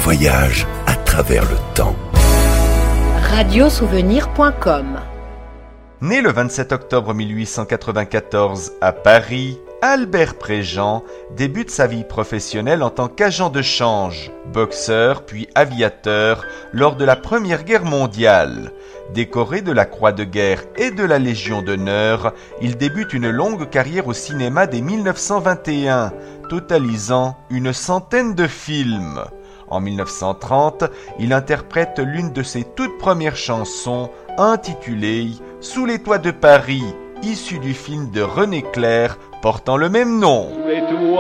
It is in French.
voyage à travers le temps. Radiosouvenir.com. Né le 27 octobre 1894 à Paris, Albert Préjean débute sa vie professionnelle en tant qu'agent de change, boxeur puis aviateur lors de la Première Guerre mondiale. Décoré de la Croix de guerre et de la Légion d'honneur, il débute une longue carrière au cinéma dès 1921, totalisant une centaine de films. En 1930, il interprète l'une de ses toutes premières chansons intitulée « Sous les toits de Paris », issue du film de René Clair portant le même nom.